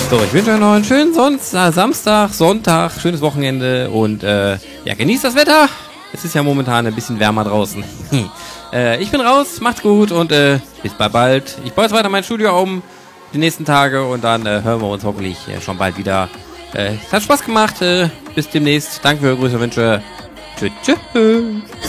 So, ich wünsche euch noch einen schönen Samstag, Sonntag, schönes Wochenende und ja, genießt das Wetter. Es ist ja momentan ein bisschen wärmer draußen. Ich bin raus, macht's gut und bis bald. Ich baue jetzt weiter mein Studio um die nächsten Tage und dann hören wir uns hoffentlich schon bald wieder. Es hat Spaß gemacht. Bis demnächst. Danke für eure Grüße und Wünsche. Tschüss.